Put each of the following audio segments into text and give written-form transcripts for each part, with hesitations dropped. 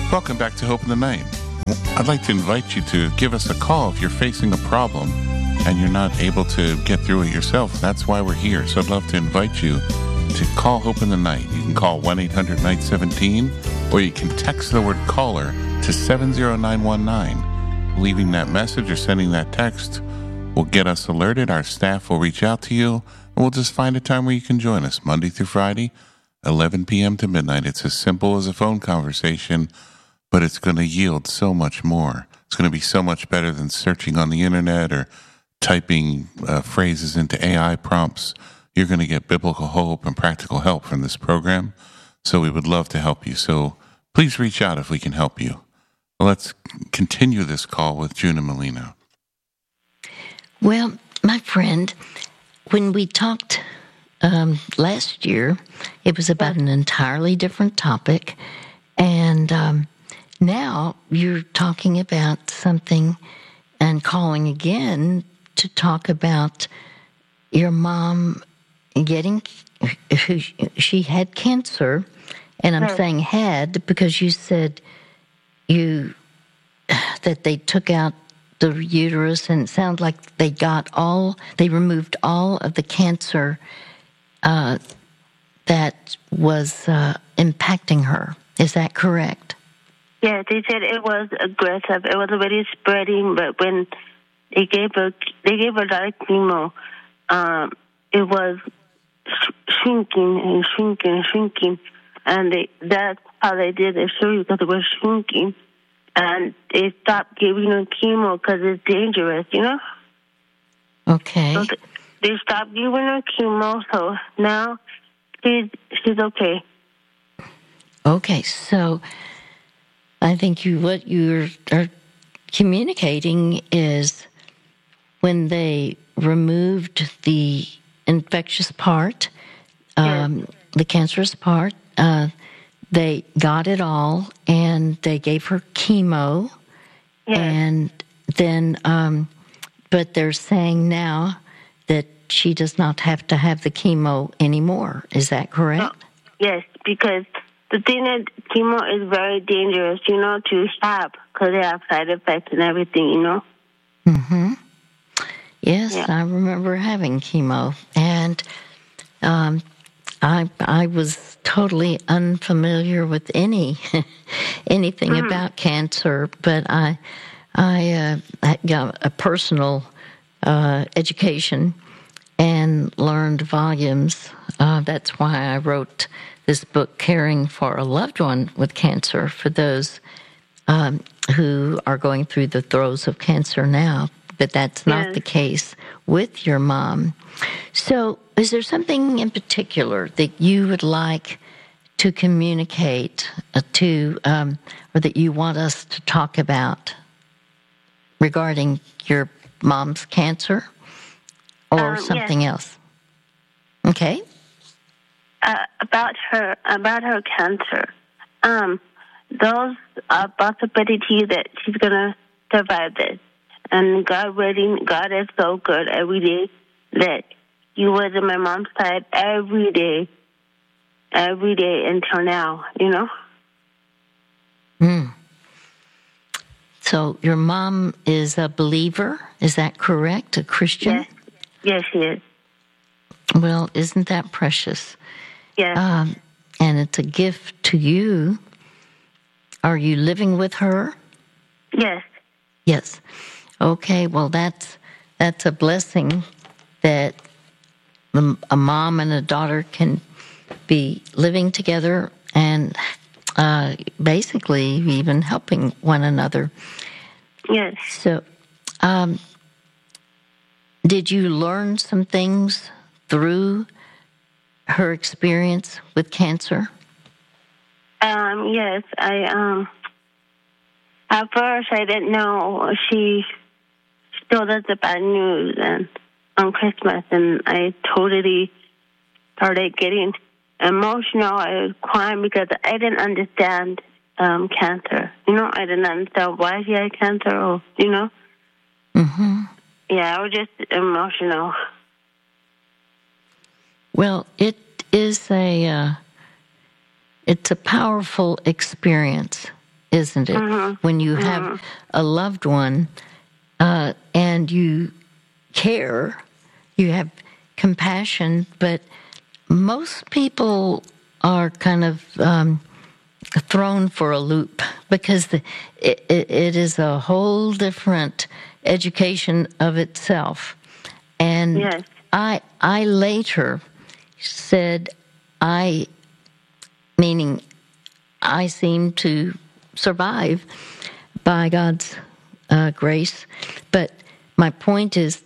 Welcome back to Hope in the Night. I'd like to invite you to give us a call if you're facing a problem and you're not able to get through it yourself. That's why we're here. So I'd love to invite you to call Hope in the Night. You can call 1-800-NIGHT-17, or you can text the word caller to 70919. Leaving that message or sending that text will get us alerted. Our staff will reach out to you, and we'll just find a time where you can join us Monday through Friday, 11 p.m. to midnight. It's as simple as a phone conversation, but it's going to yield so much more. It's going to be so much better than searching on the internet or typing phrases into AI prompts. You're going to get biblical hope and practical help from this program. So we would love to help you. So please reach out if we can help you. Let's continue this call with Juna Molina. Well, my friend, when we talked last year, it was about an entirely different topic. And now you're talking about something and calling again to talk about your mom getting, she had cancer. And I'm saying had because you said that they took out the uterus, and it sounds like they removed all of the cancer that was impacting her. Is that correct? Yeah, they said it was aggressive. It was already spreading, but when they gave her a lot of chemo, it was shrinking and shrinking and shrinking, and that's how they did it, surely, because it was shrinking. And they stopped giving her chemo because it's dangerous, you know? Okay. So they stopped giving her chemo, so now she's okay. Okay, so I think what you are communicating is when they removed the infectious part, the cancerous part, they got it all, and they gave her chemo, and then, but they're saying now that she does not have to have the chemo anymore. Is that correct? No. Yes, because the thing is, chemo is very dangerous, you know, to have, because they have side effects and everything, you know? Mm-hmm. Yes, I remember having chemo, and I was totally unfamiliar with anything about cancer, but I got a personal education and learned volumes. That's why I wrote this book, Caring for a Loved One with Cancer, for those who are going through the throes of cancer now. But that's not the case with your mom. So is there something in particular that you would like to communicate to, or that you want us to talk about regarding your mom's cancer or something else? Okay. About her cancer. Those are possibilities that she's going to survive this. And God is so good every day that He was on my mom's side every day until now, you know? So your mom is a believer, is that correct? A Christian? Yes, she is. Well, isn't that precious? Yes. And it's a gift to you. Are you living with her? Yes. Yes. Okay, well, that's a blessing that a mom and a daughter can be living together and basically even helping one another. Yes. So, did you learn some things through her experience with cancer? Yes, at first I didn't know she told us the bad news and on Christmas, and I totally started getting emotional. I was crying because I didn't understand cancer. You know, I didn't understand why she had cancer, or, you know. Mm-hmm. Yeah, I was just emotional. Well, it's a powerful experience isn't it? When you have a loved one and you care, you have compassion, but most people are kind of thrown for a loop because it is a whole different education of itself. And Yes. I later said, meaning I seem to survive by God's grace. But my point is,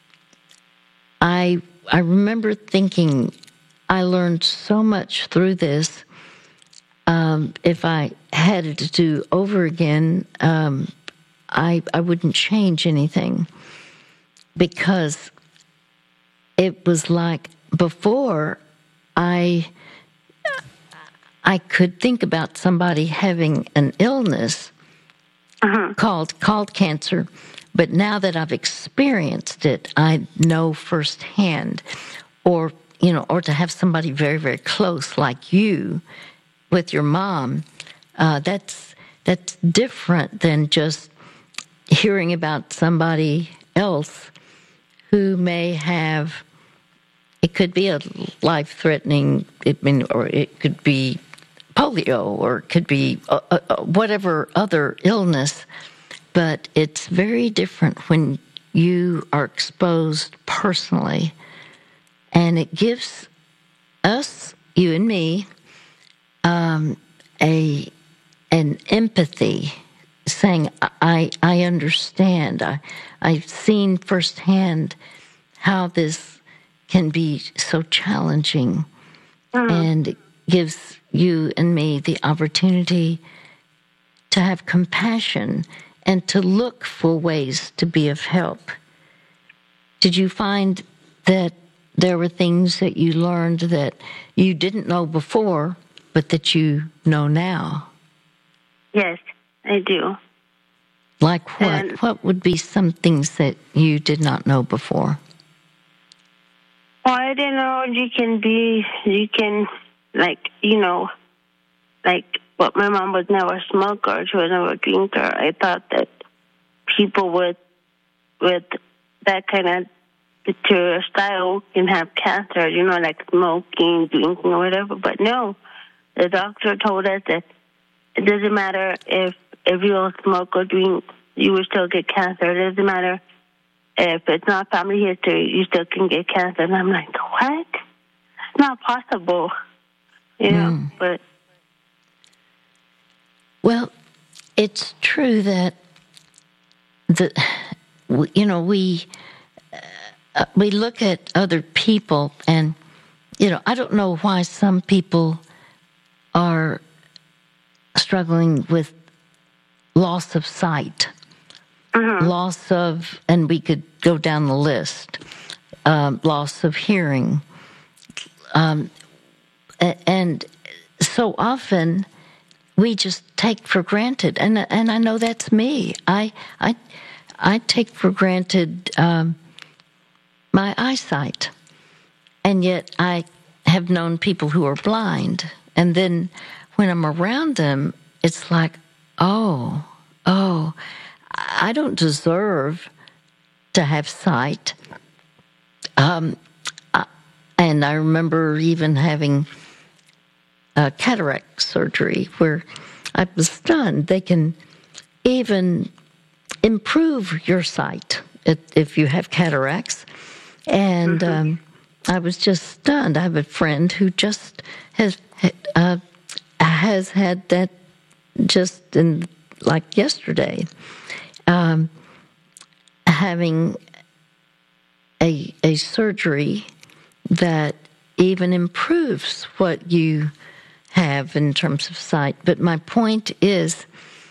I remember thinking I learned so much through this. If I had it to do over again, I wouldn't change anything, because it was like before I could think about somebody having an illness called cancer, but now that I've experienced it, I know firsthand, or to have somebody very, very close like you with your mom, that's different than just hearing about somebody else who may have. It could be a life-threatening, or it could be polio, or it could be whatever other illness. But it's very different when you are exposed personally, and it gives us, you and me, an empathy, saying, I understand. I've seen firsthand how this can be so challenging, and it gives you and me the opportunity to have compassion and to look for ways to be of help. Did you find that there were things that you learned that you didn't know before, but that you know now? Yes, I do. Like what? What would be some things that you did not know before? Well, I didn't know but my mom was never a smoker, she was never a drinker. I thought that people with that kind of material style can have cancer, like smoking, drinking, or whatever. But no, the doctor told us that it doesn't matter if you don't smoke or drink, you will still get cancer. It doesn't matter if it's not family history, you still can get cancer. And I'm like, what? It's not possible, but... Well, it's true that we look at other people, and I don't know why some people are struggling with loss of sight, loss of, and we could go down the list, loss of hearing, and so often we just take for granted, and I know that's me. I take for granted my eyesight, and yet I have known people who are blind, and then when I'm around them, it's like, oh, I don't deserve to have sight. And I remember even having cataract surgery where I was stunned. They can even improve your sight if you have cataracts. And I was just stunned. I have a friend who just has had that just in like yesterday, having a surgery that even improves what you have in terms of sight. But my point is,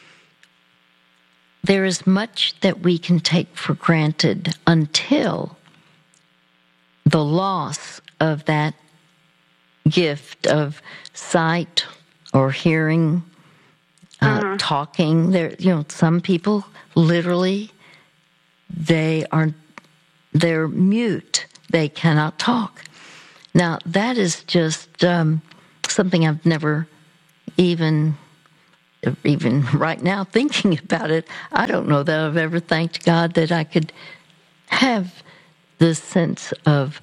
there is much that we can take for granted until the loss of that gift of sight or hearing, talking. There, some people literally they're mute. They cannot talk. Now that is just something I've never even even right now thinking about it, I don't know that I've ever thanked God that I could have this sense of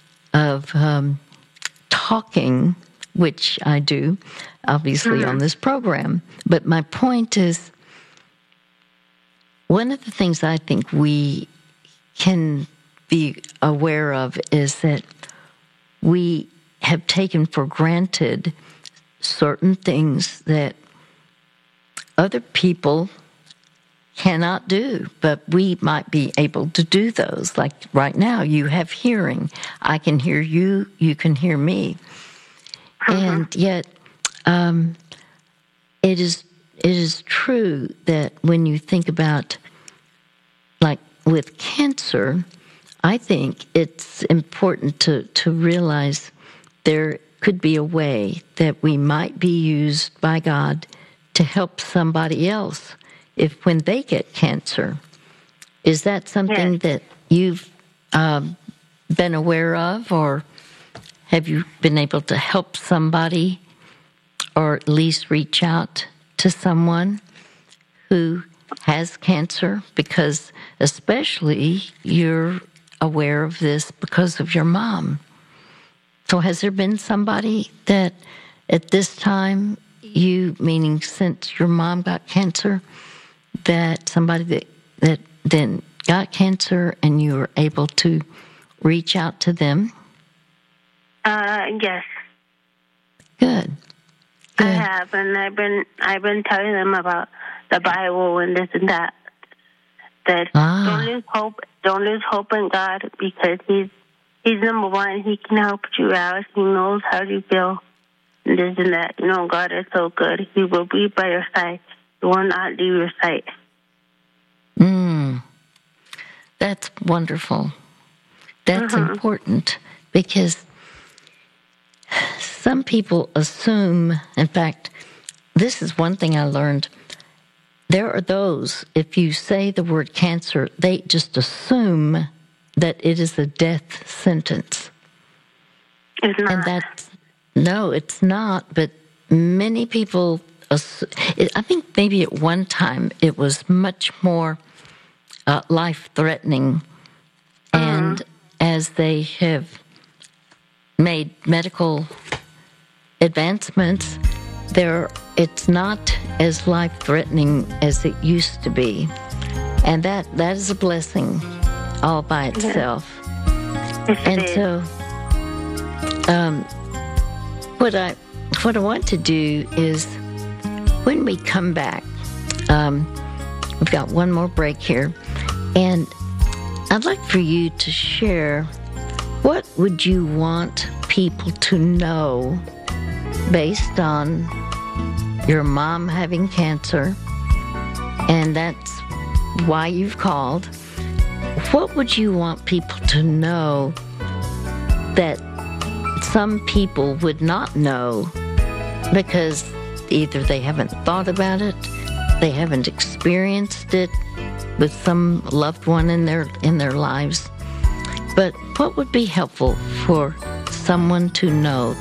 talking, which I do, obviously, on this program. But my point is, one of the things I think we can be aware of is that we have taken for granted certain things that other people cannot do, but we might be able to do those. Like right now, you have hearing. I can hear you, you can hear me. And yet, it is true that when you think about, like with cancer, I think it's important to realize there could be a way that we might be used by God to help somebody else if when they get cancer. Is that something that you've been aware of, or have you been able to help somebody or at least reach out to someone who has cancer? Because especially you're aware of this because of your mom. So has there been somebody that at this time, you, meaning since your mom got cancer, that somebody that then got cancer and you were able to reach out to them? Yes. Good. I have, and I've been telling them about the Bible and this and that. That don't lose hope in God, because He's number one. He can help you out. He knows how you feel, and this and that. You know, God is so good. He will be by your side. He will not leave your side. That's wonderful. That's important, because some people assume, in fact, this is one thing I learned. There are those, if you say the word cancer, they just assume that it is a death sentence. It's not. And no, it's not, but many people, I think maybe at one time it was much more life-threatening. And as they have made medical advancements, it's not as life-threatening as it used to be. And that is a blessing all by itself. And so what I want to do is, when we come back, we've got one more break here, and I'd like for you to share, what would you want people to know based on your mom having cancer, and that's why you've called. What would you want people to know that some people would not know, because either they haven't thought about it, they haven't experienced it with some loved one in their lives? But what would be helpful for someone to know?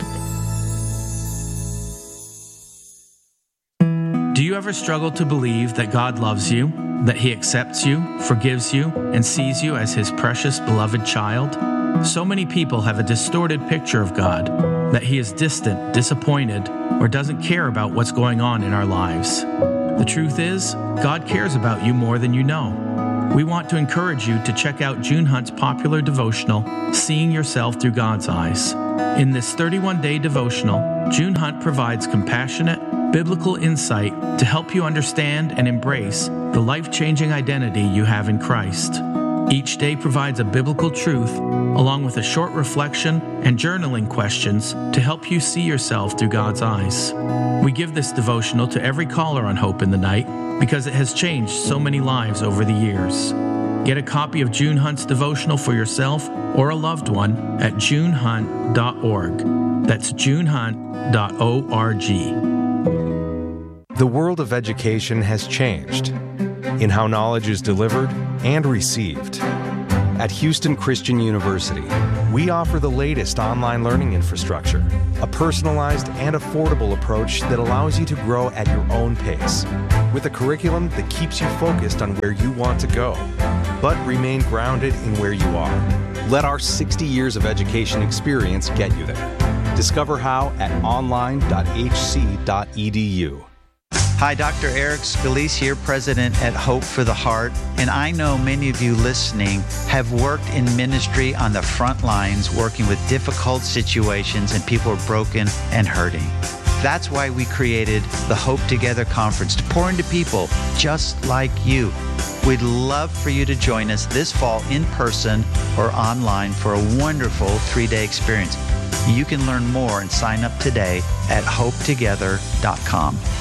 Do you ever struggle to believe that God loves you, that He accepts you, forgives you, and sees you as His precious, beloved child? So many people have a distorted picture of God, that He is distant, disappointed, or doesn't care about what's going on in our lives. The truth is, God cares about you more than you know. We want to encourage you to check out June Hunt's popular devotional, Seeing Yourself Through God's Eyes. In this 31-day devotional, June Hunt provides compassionate, biblical insight to help you understand and embrace the life-changing identity you have in Christ. Each day provides a biblical truth, along with a short reflection and journaling questions to help you see yourself through God's eyes. We give this devotional to every caller on Hope in the Night because it has changed so many lives over the years. Get a copy of June Hunt's devotional for yourself or a loved one at junehunt.org. That's junehunt.org. The world of education has changed in how knowledge is delivered and received. At Houston Christian University, we offer the latest online learning infrastructure, a personalized and affordable approach that allows you to grow at your own pace, with a curriculum that keeps you focused on where you want to go, but remain grounded in where you are. Let our 60 years of education experience get you there. Discover how at online.hc.edu. Hi, Dr. Eric Scalise here, President at Hope for the Heart. And I know many of you listening have worked in ministry on the front lines, working with difficult situations and people are broken and hurting. That's why we created the Hope Together Conference to pour into people just like you. We'd love for you to join us this fall in person or online for a wonderful 3-day experience. You can learn more and sign up today at hopetogether.com.